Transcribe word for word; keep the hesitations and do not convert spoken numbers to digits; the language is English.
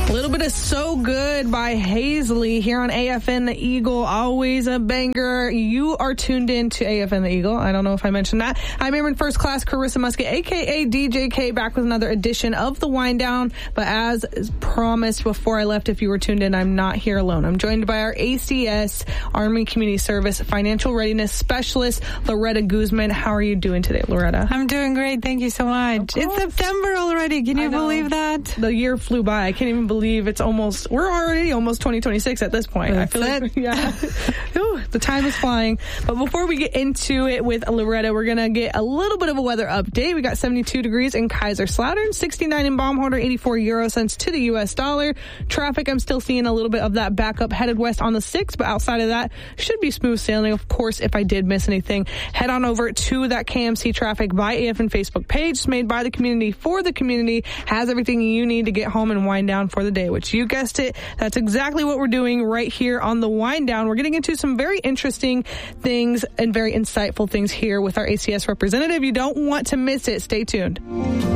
A little bit of So Good by Hazley here on A F N The Eagle. Always a banger. You are tuned in to A F N The Eagle. I don't know if I mentioned that. I'm Airman First Class Carissa Musket, a k a. D J K, back with another edition of The Wind Down. But as promised before I left, if you were tuned in, I'm not here alone. I'm joined by our A C S, Army Community Service Financial Readiness Specialist, Loretta Guzman. How are you doing today, Loretta? I'm doing great. Thank you so much. It's September already. Can you believe that? The year flew by. I can't even believe it's almost, we're already almost twenty twenty-six at this point. That's I feel it. like, yeah. Ooh, the time is flying. But before we get into it with Loretta, we're going to get a little bit of a weather update. We got seventy-two degrees in Kaiserslautern, sixty-nine in Baumholder, eighty-four euro cents to the U S dollar. Traffic, I'm still seeing a little bit of that backup headed west on the six, but outside of that, should be smooth sailing. Of course, if I did miss anything, head on over to that K M C Traffic by A F N Facebook page. It's made by the community for the community. Has everything you need to get home and wind down for the day, which you guessed it. That's exactly what we're doing right here on the Wind Down. We're getting into some very interesting things and very insightful things here with our A C S representative. You don't want to miss it. Stay tuned.